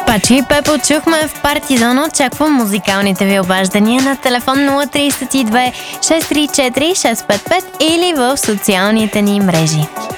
Пачо и Пепо чухме в Партизан. Очаквам музикалните ви обаждания на телефон 032 634 655 или в социалните ни мрежи.